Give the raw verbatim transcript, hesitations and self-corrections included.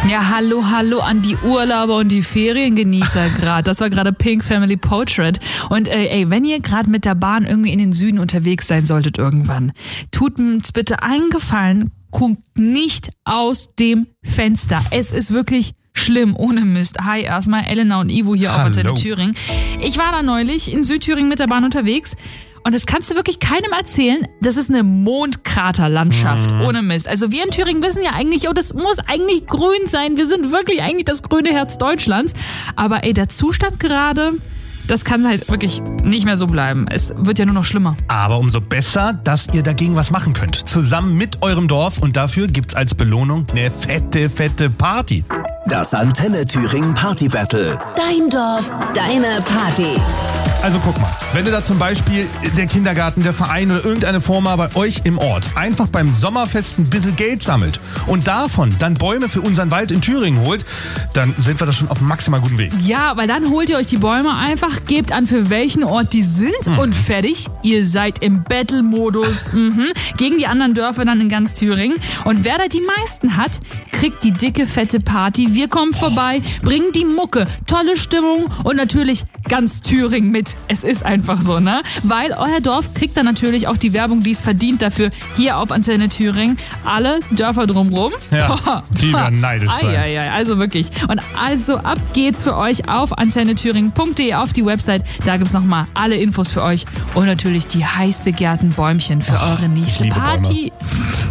Ja, hallo, hallo an die Urlauber und die Feriengenießer gerade. Das war gerade Pink Family Portrait. Und äh, ey, wenn ihr gerade mit der Bahn irgendwie in den Süden unterwegs sein solltet irgendwann, tut uns bitte einen Gefallen, guckt nicht aus dem Fenster. Es ist wirklich schlimm, ohne Mist. Hi, erstmal Elena und Ivo hier auf Antenne Thüringen. Ich war da neulich in Südthüringen mit der Bahn unterwegs. Und das kannst du wirklich keinem erzählen. Das ist eine Mondkraterlandschaft, mhm. ohne Mist. Also wir in Thüringen wissen ja eigentlich, oh, das muss eigentlich grün sein. Wir sind wirklich eigentlich das grüne Herz Deutschlands. Aber ey, der Zustand gerade, das kann halt wirklich nicht mehr so bleiben. Es wird ja nur noch schlimmer. Aber umso besser, dass ihr dagegen was machen könnt. Zusammen mit eurem Dorf. Und dafür gibt's als Belohnung eine fette, fette Party. Das Antenne Thüringen Party Battle. Dein Dorf, deine Party. Also guck mal, wenn du da zum Beispiel der Kindergarten, der Verein oder irgendeine Firma bei euch im Ort einfach beim Sommerfest ein bisschen Geld sammelt und davon dann Bäume für unseren Wald in Thüringen holt, dann sind wir da schon auf einem maximal guten Weg. Ja, weil dann holt ihr euch die Bäume einfach, gebt an, für welchen Ort die sind mhm. und fertig. Ihr seid im Battle-Modus mhm. gegen die anderen Dörfer dann in ganz Thüringen. Und wer da die meisten hat, kriegt die dicke, fette Party. Wir kommen vorbei, bringen die Mucke, tolle Stimmung und natürlich ganz Thüringen mit. Es ist einfach so, ne? Weil euer Dorf kriegt dann natürlich auch die Werbung, die es verdient dafür, hier auf Antenne Thüringen. Alle Dörfer drumrum. Ja, die werden neidisch sein. Ai, ai, ai, also wirklich. Und also ab geht's für euch auf antenne thüringen punkt de auf die Website. Da gibt's nochmal alle Infos für euch und natürlich die heiß begehrten Bäumchen für oh, eure nächste Party. Bäume.